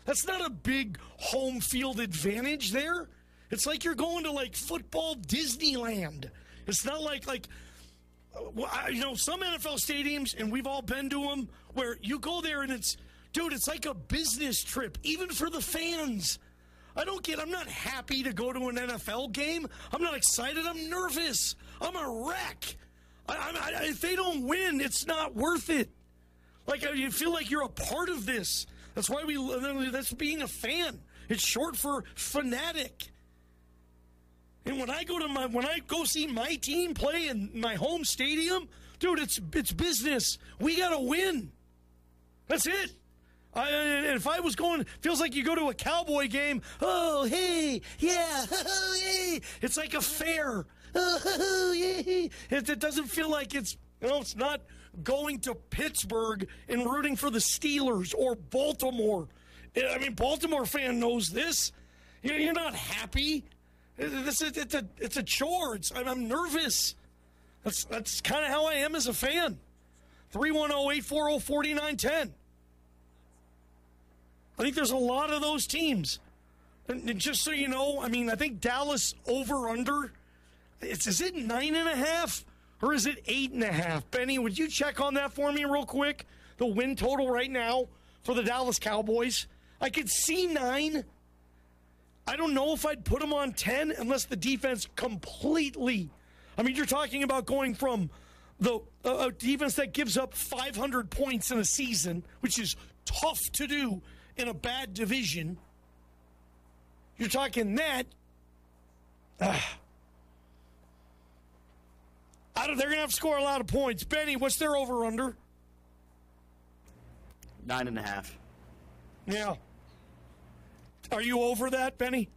That's not a big home field advantage there. It's like you're going to like football Disneyland. It's not like some NFL stadiums, and we've all been to them, where you go there and it's like a business trip, even for the fans. I'm not happy to go to an NFL game. I'm not excited. I'm nervous. I'm a wreck. If they don't win, it's not worth it. Like, you feel like you're a part of this. That's being a fan. It's short for fanatic. And when I go see my team play in my home stadium, dude, it's business. We got to win. That's it. And if I was going, feels like you go to a Cowboy game. Oh, hey, yeah, oh, hey. It's like a fair. Oh, yeah. It doesn't feel like it's not going to Pittsburgh and rooting for the Steelers or Baltimore. I mean, Baltimore fan knows this. You're not happy. It's a chore. I'm nervous. That's kind of how I am as a fan. 310-840-4910. I think there's a lot of those teams. And just so you know, I mean, I think Dallas over-under, is it 9.5 or is it 8.5? Benny, would you check on that for me real quick? The win total right now for the Dallas Cowboys. I could see 9. I don't know if I'd put them on 10 unless the defense completely. I mean, you're talking about going from the defense that gives up 500 points in a season, which is tough to do in a bad division. You're talking that. They're going to have to score a lot of points. Benny, what's their over-under? 9.5. Yeah. Are you over that, Benny?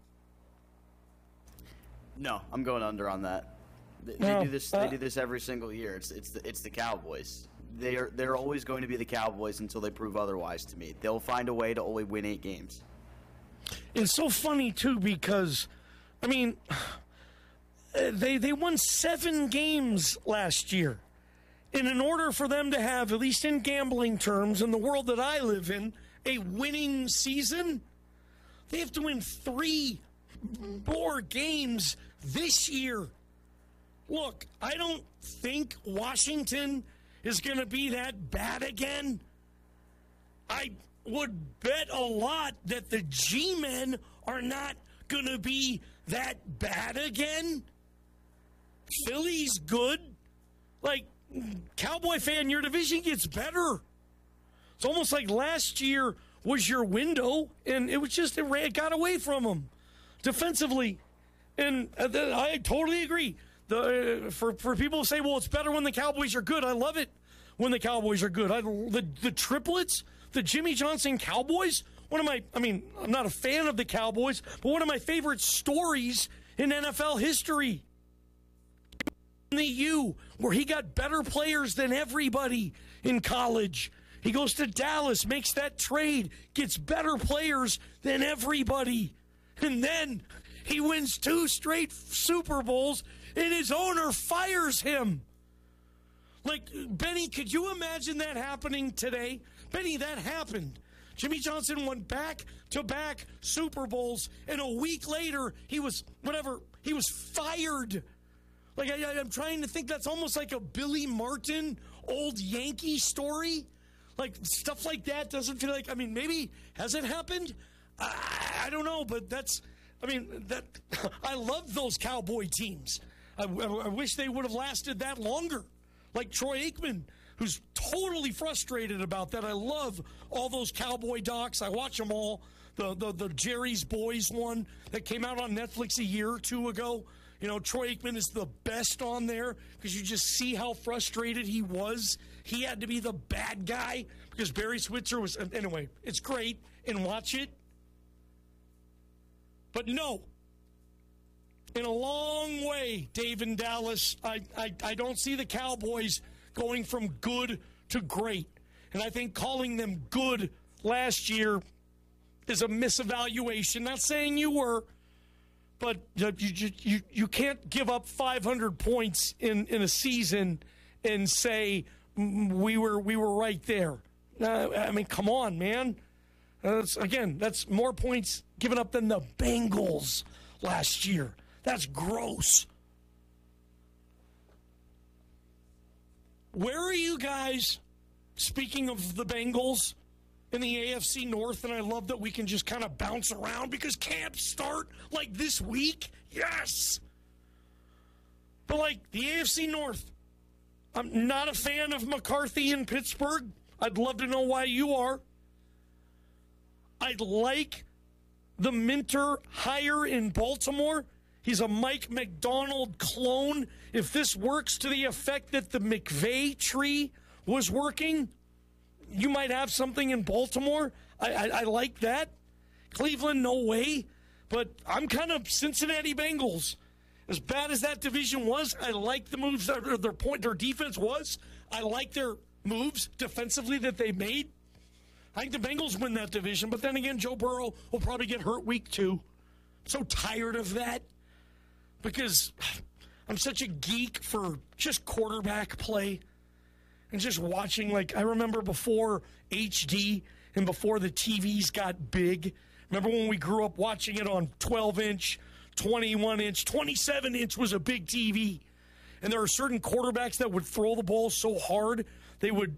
No, I'm going under on that. They do this. They do this every single year. It's the Cowboys. They're always going to be the Cowboys until they prove otherwise to me. They'll find a way to only win 8 games. It's so funny too because, I mean, they won 7 games last year, and in order for them to have, at least in gambling terms, in the world that I live in, a winning season, they have to win 3 more games this year. Look, I don't think Washington is going to be that bad again. I would bet a lot that the G-men are not going to be that bad again. Philly's good. Like, Cowboy fan, your division gets better. It's almost like last year was your window, and it was just, it got away from them defensively. And I totally agree. For people to say, well, it's better when the Cowboys are good. I love it when the Cowboys are good. The triplets, the Jimmy Johnson Cowboys, I'm not a fan of the Cowboys, but one of my favorite stories in NFL history. The U, where he got better players than everybody in college. He goes to Dallas, makes that trade, gets better players than everybody. And then he wins 2 straight Super Bowls, and his owner fires him. Like, Benny, could you imagine that happening today? Benny, that happened. Jimmy Johnson won back-to-back Super Bowls, and a week later, he was fired. Like, I'm trying to think, that's almost like a Billy Martin old Yankee story. Like, stuff like that doesn't feel like, maybe, has it happened? I don't know, but I love those Cowboy teams. I wish they would have lasted that longer. Like Troy Aikman, who's totally frustrated about that. I love all those Cowboy docs. I watch them all. The Jerry's Boys one that came out on Netflix a year or 2 ago. You know, Troy Aikman is the best on there because you just see how frustrated he was. He had to be the bad guy because Barry Switzer was... Anyway, it's great, and watch it. But no, in a long way, Dave in Dallas, I don't see the Cowboys going from good to great. And I think calling them good last year is a misevaluation. Not saying you were, but you can't give up 500 points in a season and say we were right there. Come on, man. That's more points given up than the Bengals last year. That's gross. Where are you guys, speaking of the Bengals, in the AFC North? And I love that we can just kind of bounce around because camps start like this week. Yes. But like the AFC North, I'm not a fan of McCarthy in Pittsburgh. I'd love to know why you are. I'd like the Minter hire in Baltimore. He's a Mike McDonald clone. If this works to the effect that the McVay tree was working, you might have something in Baltimore. I like that. Cleveland, no way. But I'm kind of Cincinnati Bengals. As bad as that division was, I like the moves that their defense was. I like their moves defensively that they made. I think the Bengals win that division. But then again, Joe Burrow will probably get hurt week 2. I'm so tired of that because I'm such a geek for just quarterback play and just watching. Like, I remember before HD and before the TVs got big. Remember when we grew up watching it on 12-inch, 21-inch, 27-inch was a big TV. And there are certain quarterbacks that would throw the ball so hard they would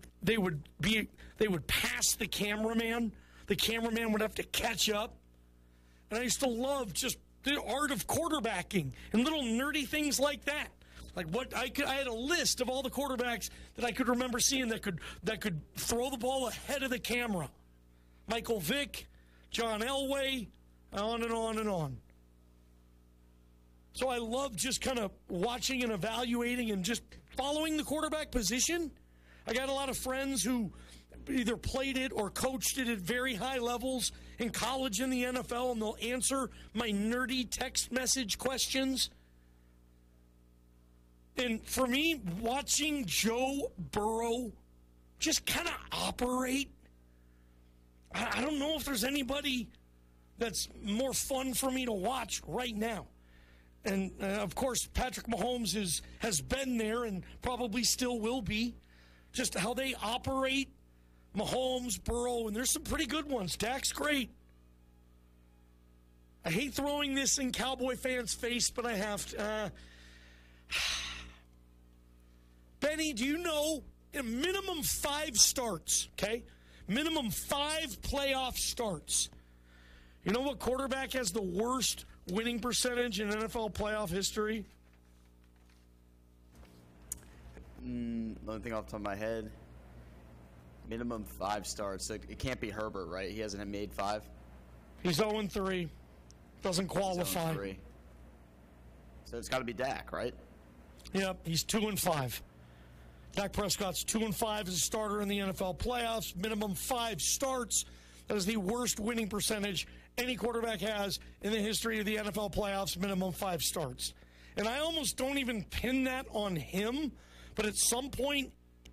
pass the cameraman. The cameraman would have to catch up. And I used to love just the art of quarterbacking and little nerdy things like that. Like what I had a list of all the quarterbacks that I could remember seeing that could throw the ball ahead of the camera. Michael Vick, John Elway, on and on and on. So I love just kind of watching and evaluating and just following the quarterback position. I got a lot of friends who either played it or coached it at very high levels in college and the NFL, and they'll answer my nerdy text message questions. And for me, watching Joe Burrow just kind of operate, I don't know if there's anybody that's more fun for me to watch right now. And, of course, Patrick Mahomes has been there and probably still will be. Just how they operate, Mahomes, Burrow, and there's some pretty good ones. Dak's great. I hate throwing this in Cowboy fans' face, but I have to. Benny, do you know a minimum 5 starts, okay? Minimum 5 playoff starts. You know what quarterback has the worst winning percentage in NFL playoff history? One thing off the top of my head. Minimum 5 starts. So it can't be Herbert, right? He hasn't made 5. He's 0-3. Doesn't qualify. He's 0-3. So it's got to be Dak, right? Yep, he's 2-5. Dak Prescott's 2-5 as a starter in the NFL playoffs. Minimum 5 starts. That is the worst winning percentage any quarterback has in the history of the NFL playoffs. Minimum 5 starts. And I almost don't even pin that on him, but at some point,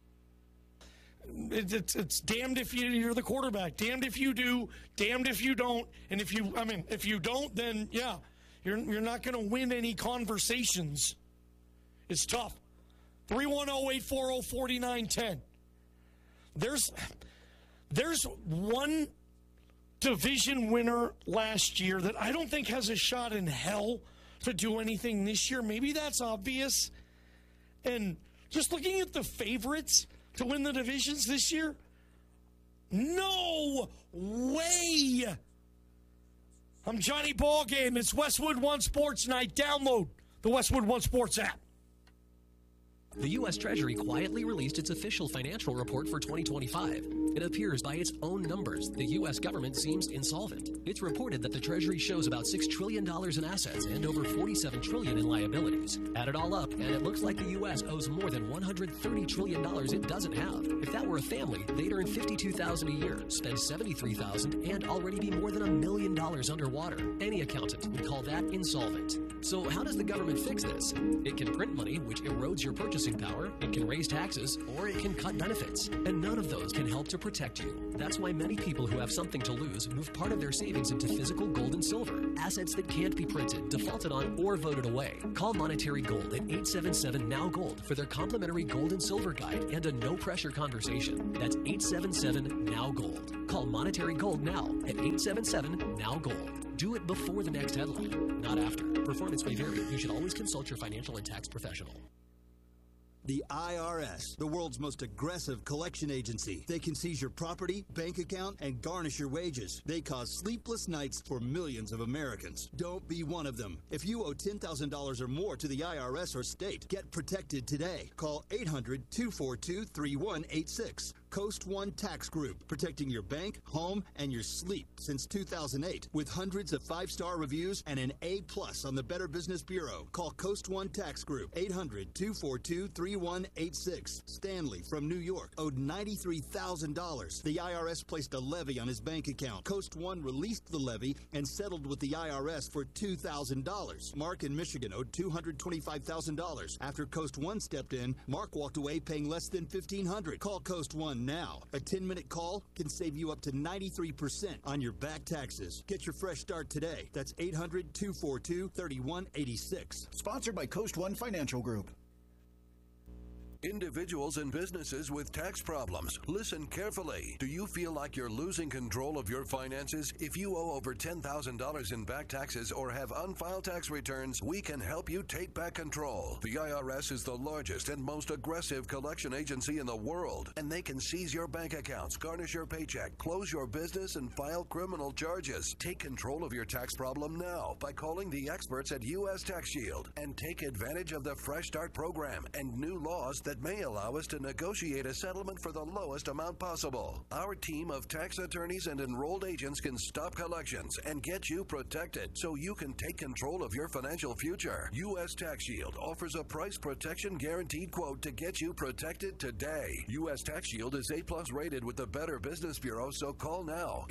it's damned if you're the quarterback. Damned if you do, damned if you don't. And if you don't, then yeah, you're not going to win any conversations. It's tough. 310-840-4910. There's one division winner last year that I don't think has a shot in hell to do anything this year. Maybe that's obvious. And just looking at the favorites to win the divisions this year, no way. I'm Johnny Ballgame. It's Westwood One Sports Night. Download the Westwood One Sports app. The U.S. Treasury quietly released its official financial report for 2025. It appears by its own numbers, the U.S. government seems insolvent. It's reported that the Treasury shows about $6 trillion in assets and over $47 trillion in liabilities. Add it all up, and it looks like the U.S. owes more than $130 trillion it doesn't have. If that were a family, they'd earn $52,000 a year, spend $73,000, and already be more than $1 million underwater. Any accountant would call that insolvent. So how does the government fix this? It can print money, which erodes your purchasing purchasing power, it can raise taxes, or it can cut benefits. And none of those can help to protect you. That's why many people who have something to lose move part of their savings into physical gold and silver, assets that can't be printed, defaulted on, or voted away. Call Monetary Gold at 877-NOW-GOLD for their complimentary gold and silver guide and a no-pressure conversation. That's 877-NOW-GOLD. Call Monetary Gold now at 877-NOW-GOLD. Do it before the next headline, not after. Performance may vary. You should always consult your financial and tax professional. The IRS, the world's most aggressive collection agency. They can seize your property, bank account, and garnish your wages. They cause sleepless nights for millions of Americans. Don't be one of them. If you owe $10,000 or more to the IRS or state, get protected today. Call 800-242-3186. Coast One Tax Group, protecting your bank, home, and your sleep since 2008. With hundreds of 5-star reviews and an A+ on the Better Business Bureau. Call Coast One Tax Group, 800-242-3186. Stanley from New York owed $93,000. The IRS placed a levy on his bank account. Coast One released the levy and settled with the IRS for $2,000. Mark in Michigan owed $225,000. After Coast One stepped in, Mark walked away paying less than $1,500. Call Coast One now. A 10-minute call can save you up to 93% on your back taxes. Get your fresh start today. That's 800-242-3186. Sponsored by Coast One Financial Group. Individuals and businesses with tax problems, listen carefully. Do you feel like you're losing control of your finances? If you owe over $10,000 in back taxes or have unfiled tax returns, we can help you take back control. The IRS is the largest and most aggressive collection agency in the world, and they can seize your bank accounts, garnish your paycheck, close your business, and file criminal charges. Take control of your tax problem now by calling the experts at U.S. Tax Shield and take advantage of the Fresh Start program and new laws that may allow us to negotiate a settlement for the lowest amount possible. Our team of tax attorneys and enrolled agents can stop collections and get you protected so you can take control of your financial future. U.S. Tax Shield offers a price protection guaranteed quote to get you protected today. U.S. Tax Shield is A+ rated with the Better Business Bureau, so call now.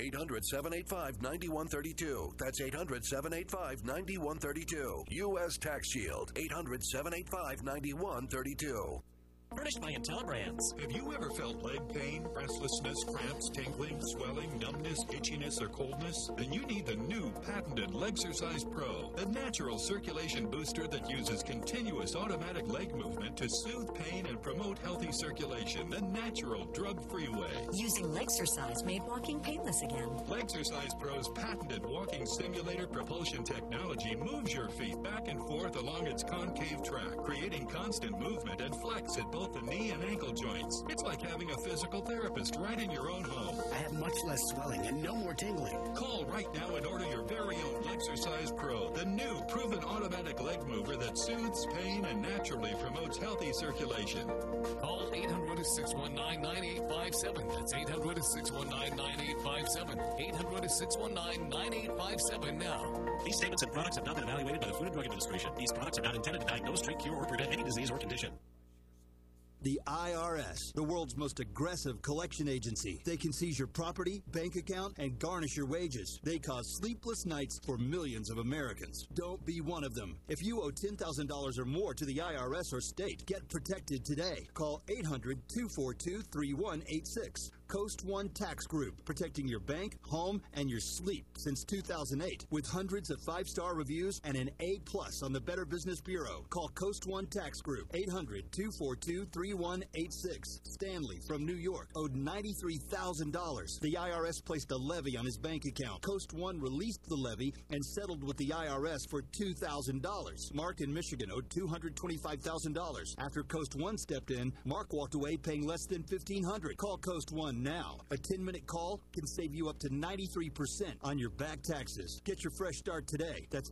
800-785-9132. That's 800-785-9132. U.S. Tax Shield. 800-785-9132. Furnished by Intel Brands. Have you ever felt leg pain, restlessness, cramps, tingling, swelling, numbness, itchiness, or coldness? Then you need the new patented Legsercise Pro, a natural circulation booster that uses continuous automatic leg movement to soothe pain and promote healthy circulation the natural, drug-free way. Using Legsercise made walking painless again. Legsercise Pro's patented walking simulator propulsion technology moves your feet back and forth along its concave track, creating constant movement and flex at both the knee and ankle joints. It's like having a physical therapist right in your own home. I have much less swelling and no more tingling. Call right now and order your very own Legsercise Pro, the new proven automatic leg mover that soothes pain and naturally promotes healthy circulation. Call 800-619-9857. That's 800-619-9857. 800-619-9857 now. These statements and products have not been evaluated by the Food and Drug Administration. These products are not intended to diagnose, treat, cure, or prevent any disease or condition. The IRS, the world's most aggressive collection agency. They can seize your property, bank account, and garnish your wages. They cause sleepless nights for millions of Americans. Don't be one of them. If you owe $10,000 or more to the IRS or state, get protected today. Call 800-242-3186. Coast One Tax Group, protecting your bank, home, and your sleep since 2008. With hundreds of 5-star reviews and an A+ on the Better Business Bureau. Call Coast One Tax Group, 800-242-3186. Stanley from New York owed $93,000. The IRS placed a levy on his bank account. Coast One released the levy and settled with the IRS for $2,000. Mark in Michigan owed $225,000. After Coast One stepped in, Mark walked away paying less than $1,500. Call Coast One now. A 10-minute call can save you up to 93% on your back taxes. Get your fresh start today. That's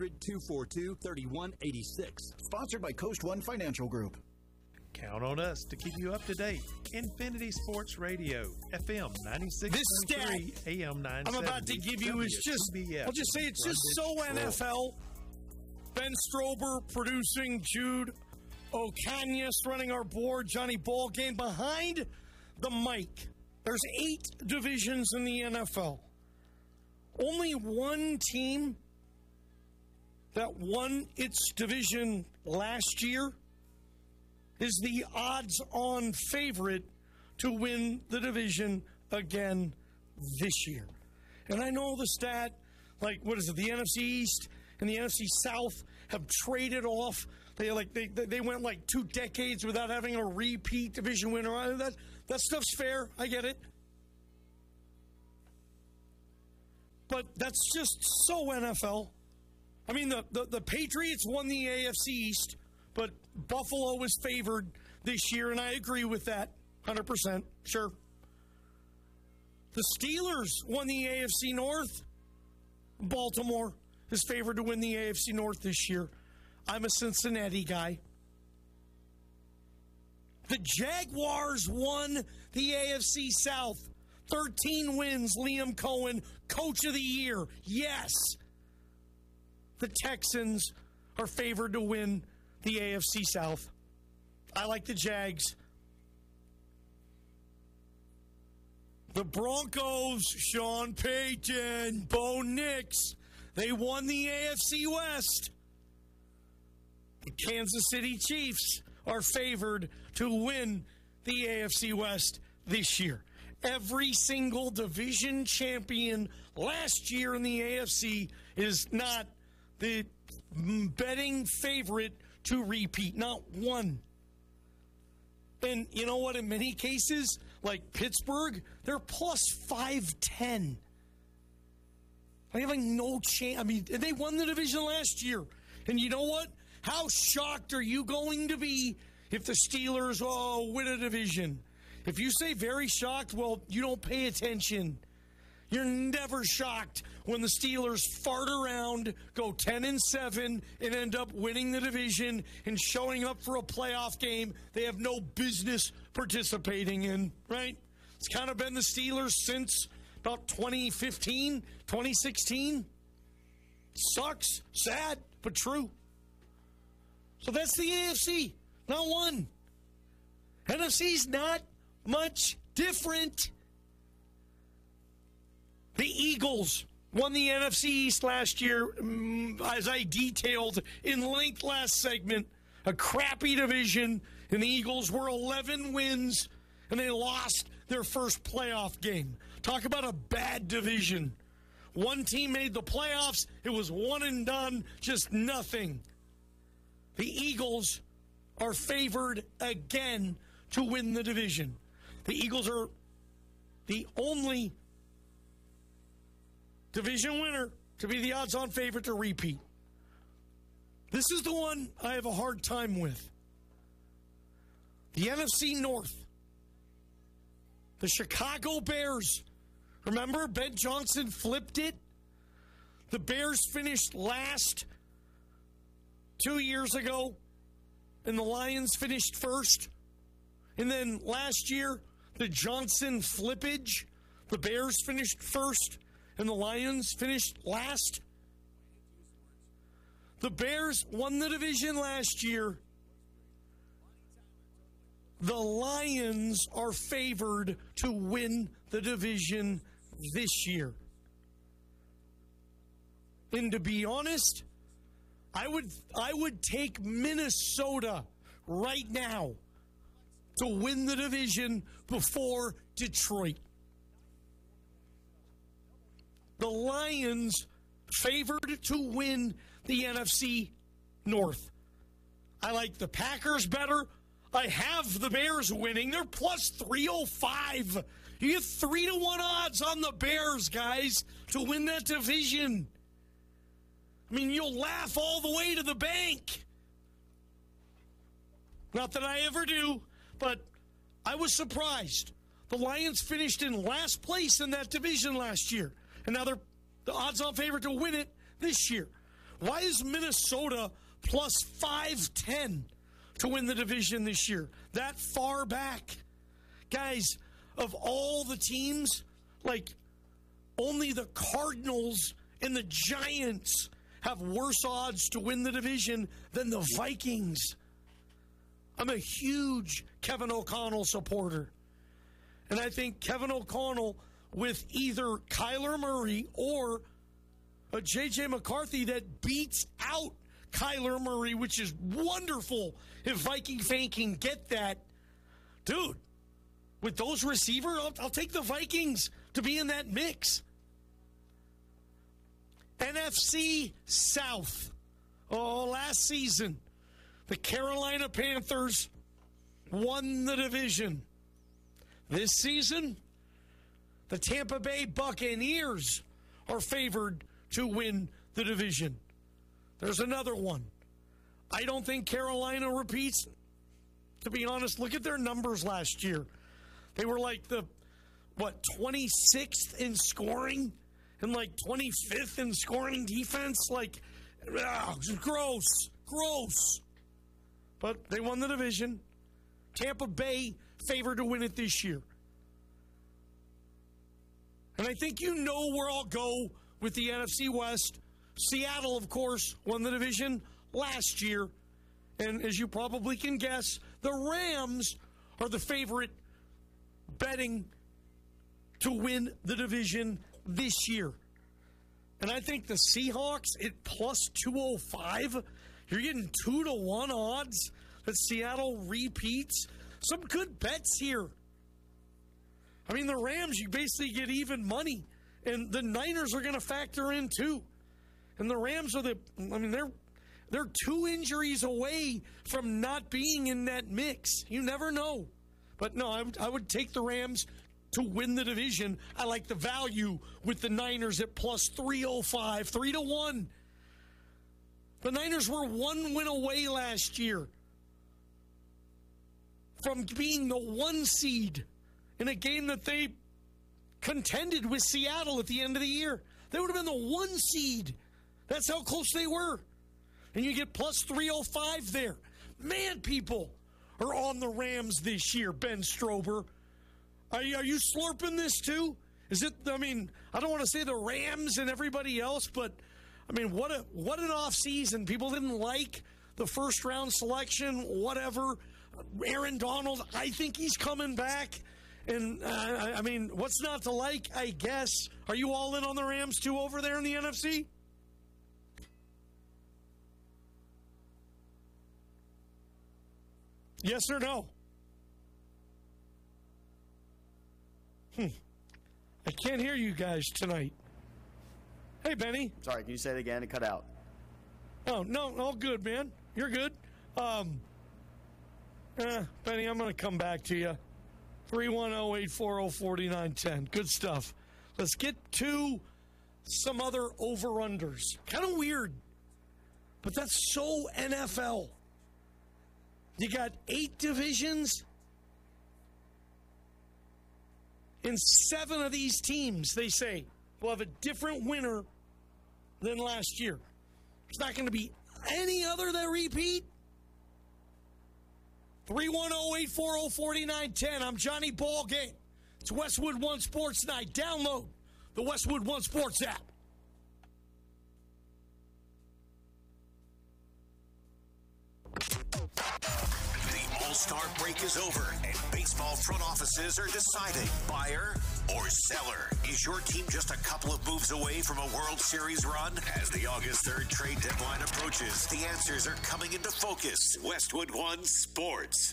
800-242-3186. Sponsored by Coast One Financial Group. Count on us to keep you up to date. Infinity Sports Radio, FM 96.3, AM 970. I'm about to give you is just, I'll just say it's just so NFL. Ben Strober producing, Jude Ocanius running our board, Johnny Ballgame behind the mic. There's 8 divisions in the NFL. Only one team that won its division last year is the odds-on favorite to win the division again this year. And I know the stat, like, what is it, the NFC East and the NFC South have traded off. They went like 2 decades without having a repeat division winner. That stuff's fair. I get it. But that's just so NFL. I mean, the Patriots won the AFC East, but Buffalo was favored this year, and I agree with that 100%. Sure. The Steelers won the AFC North. Baltimore is favored to win the AFC North this year. I'm a Cincinnati guy. The Jaguars won the AFC South. 13 wins, Liam Cohen, Coach of the Year. Yes. The Texans are favored to win the AFC South. I like the Jags. The Broncos, Sean Payton, Bo Nix, they won the AFC West. The Kansas City Chiefs are favored to win the AFC West this year. Every single division champion last year in the AFC is not the betting favorite to repeat. Not one. And you know what? In many cases, like Pittsburgh, they're plus 510. They have like no chance. I mean, they won the division last year. And you know what? How shocked are you going to be if the Steelers win a division? If you say very shocked, well, you don't pay attention. You're never shocked when the Steelers fart around, go 10-7, and end up winning the division and showing up for a playoff game they have no business participating in, right? It's kind of been the Steelers since about 2015, 2016. Sucks, sad, but true. So that's the AFC, not one. NFC's not much different. The Eagles won the NFC East last year, as I detailed in length last segment. A crappy division, and the Eagles were 11 wins, and they lost their first playoff game. Talk about a bad division. One team made the playoffs. It was one and done, just nothing. The Eagles are favored again to win the division. The Eagles are the only division winner to be the odds-on favorite to repeat. This is the one I have a hard time with. The NFC North. The Chicago Bears. Remember, Ben Johnson flipped it? The Bears finished last 2 years ago, and the Lions finished first. And then last year, the Johnson flippage, the Bears finished first, and the Lions finished last. The Bears won the division last year. The Lions are favored to win the division this year. And to be honest, I would take Minnesota right now to win the division before Detroit. The Lions favored to win the NFC North. I like the Packers better. I have the Bears winning. They're plus 305. You get 3-1 odds on the Bears, guys, to win that division. I mean, you'll laugh all the way to the bank. Not that I ever do, but I was surprised. The Lions finished in last place in that division last year, and now they're the odds-on favorite to win it this year. Why is Minnesota plus 510 to win the division this year? That far back. Guys, of all the teams, like, only the Cardinals and the Giants have worse odds to win the division than the Vikings. I'm a huge Kevin O'Connell supporter. And I think Kevin O'Connell, with either Kyler Murray or a J.J. McCarthy that beats out Kyler Murray, which is wonderful if Viking fan can get that. Dude, with those receivers, I'll take the Vikings to be in that mix. NFC South. Oh, last season, the Carolina Panthers won the division. This season, the Tampa Bay Buccaneers are favored to win the division. There's another one. I don't think Carolina repeats. To be honest, look at their numbers last year. They were like 26th in scoring and 25th in scoring defense. Gross. But they won the division. Tampa Bay favored to win it this year. And I think you know where I'll go with the NFC West. Seattle, of course, won the division last year. And as you probably can guess, the Rams are the favorite betting to win the division this year. And I think the Seahawks at plus 205, you're getting 2-1 odds that Seattle repeats. Some good bets here. I mean, the Rams, you basically get even money. And the Niners are going to factor in too. And the Rams are they're 2 injuries away from not being in that mix. You never know. But no, I would take the Rams to win the division. I like the value with the Niners at plus 305, 3-1. The Niners were 1 win away last year from being the 1 seed in a game that they contended with Seattle at the end of the year. They would have been the 1 seed. That's how close they were. And you get plus 305 there. Man, people are on the Rams this year, Ben Strober. Are you slurping this too? Is it, I don't want to say the Rams and everybody else, but, what an offseason. People didn't like the first round selection, whatever. Aaron Donald, I think he's coming back. And, what's not to like, I guess? Are you all in on the Rams too over there in the NFC? Yes or no? I can't hear you guys tonight. Hey, Benny. Sorry, can you say it again? It cut out. Oh, no, all good, man. You're good. Benny, I'm going to come back to you. 310-840-4910. Good stuff. Let's get to some other over-unders. Kind of weird, but that's so NFL. You got 8 divisions, and 7 of these teams, they say, will have a different winner than last year. There's not going to be any other that repeat. 310-840-4910. I'm Johnny Ballgame. It's Westwood One Sports Night. Download the Westwood One Sports app. The All-Star break is over, and baseball front offices are deciding buyer or seller. Is your team just a couple of moves away from a World Series run? As the August 3rd trade deadline approaches, the answers are coming into focus. Westwood One Sports.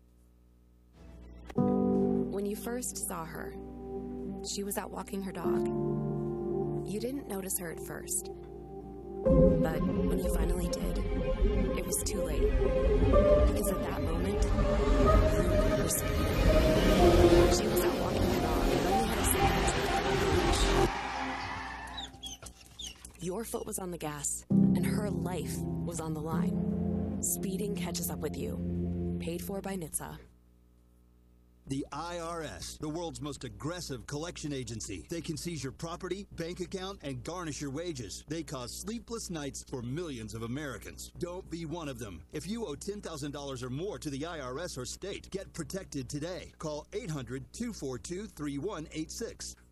When you first saw her, she was out walking her dog. You didn't notice her at first. But when you finally did, it was too late. Because at that moment, you were speeding. She was out walking her dog and only had a second to reach. Your foot was on the gas, and her life was on the line. Speeding catches up with you. Paid for by NHTSA. The IRS, the world's most aggressive collection agency. They can seize your property, bank account, and garnish your wages. They cause sleepless nights for millions of Americans. Don't be one of them. If you owe $10,000 or more to the IRS or state, get protected today. Call 800-242-3186.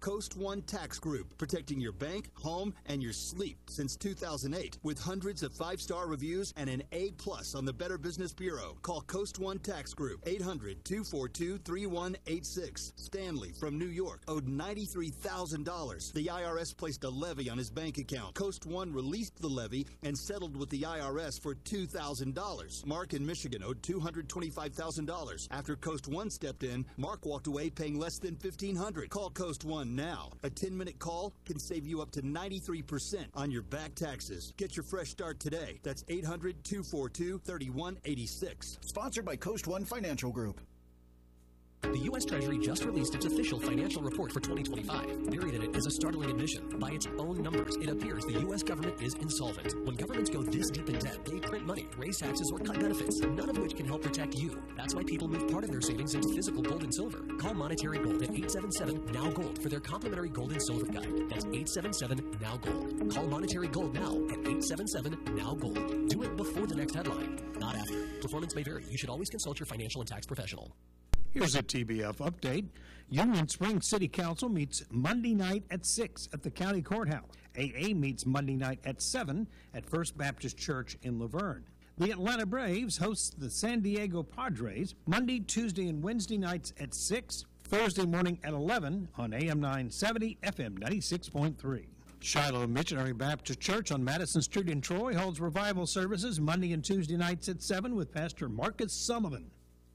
Coast One Tax Group, protecting your bank, home, and your sleep since 2008 with hundreds of 5-star reviews and an A+ on the Better Business Bureau. Call Coast One Tax Group, 800-242-3186. Stanley from New York owed $93,000. The IRS placed a levy on his bank account. Coast One released the levy and settled with the IRS for $2,000. Mark in Michigan owed $225,000. After Coast One stepped in, Mark walked away paying less than $1,500. Call Coast One now. A 10-minute call can save you up to 93% on your back taxes. Get your fresh start today. That's 800-242-3186. Sponsored by Coast One Financial Group. The U.S. Treasury just released its official financial report for 2025. Buried in it is a startling admission. By its own numbers, it appears the U.S. government is insolvent. When governments go this deep in debt, they print money, raise taxes, or cut benefits, none of which can help protect you. That's why people move part of their savings into physical gold and silver. Call Monetary Gold at 877-NOW-GOLD for their complimentary gold and silver guide. That's 877-NOW-GOLD. Call Monetary Gold now at 877-NOW-GOLD. Do it before the next headline, not after. Performance may vary. You should always consult your financial and tax professional. Here's a TBF update. Union Springs City Council meets Monday night at 6 at the county courthouse. AA meets Monday night at 7 at First Baptist Church in Laverne. The Atlanta Braves host the San Diego Padres Monday, Tuesday, and Wednesday nights at 6, Thursday morning at 11 on AM 970, FM 96.3. Shiloh Missionary Baptist Church on Madison Street in Troy holds revival services Monday and Tuesday nights at 7 with Pastor Marcus Sullivan.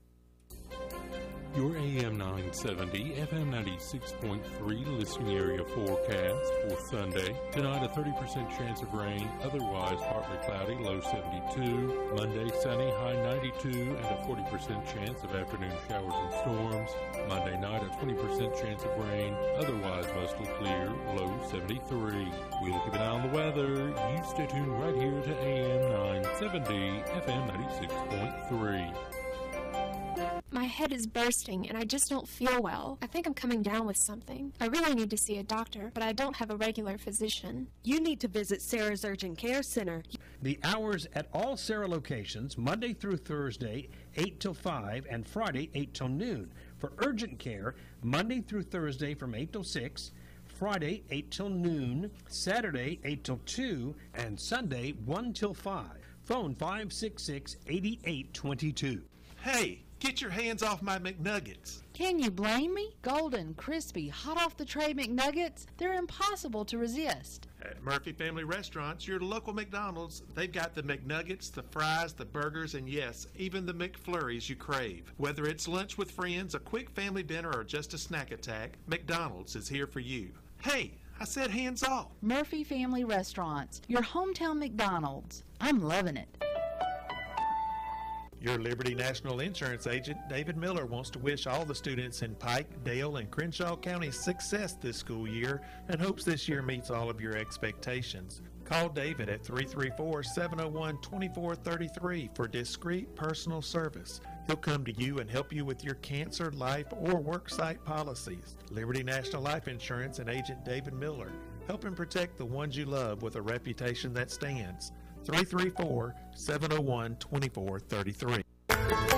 Your AM 970, FM 96.3 listening area forecast for Sunday. Tonight, a 30% chance of rain, otherwise partly cloudy, low 72. Monday, sunny, high 92, and a 40% chance of afternoon showers and storms. Monday night, a 20% chance of rain, otherwise mostly clear, low 73. We'll keep an eye on the weather. You stay tuned right here to AM 970, FM 96.3. My head is bursting and I just don't feel well. I think I'm coming down with something. I really need to see a doctor, but I don't have a regular physician. You need to visit Sarah's Urgent Care Center. The hours at all Sarah locations, Monday through Thursday, 8 till 5, and Friday, 8 till noon. For urgent care, Monday through Thursday from 8 till 6, Friday, 8 till noon, Saturday, 8 till 2, and Sunday, 1 till 5. Phone 566-8822. Hey! Get your hands off my McNuggets. Can you blame me? Golden, crispy, hot off the tray McNuggets, they're impossible to resist. At Murphy Family Restaurants, your local McDonald's, they've got the McNuggets, the fries, the burgers, and yes, even the McFlurries you crave. Whether it's lunch with friends, a quick family dinner, or just a snack attack, McDonald's is here for you. Hey, I said hands off. Murphy Family Restaurants, your hometown McDonald's. I'm loving it. Your Liberty National Insurance agent, David Miller, wants to wish all the students in Pike, Dale, and Crenshaw counties success this school year and hopes this year meets all of your expectations. Call David at 334-701-2433 for discreet personal service. He'll come to you and help you with your cancer, life, or worksite policies. Liberty National Life Insurance and agent David Miller, helping protect the ones you love with a reputation that stands. 334-701-2433.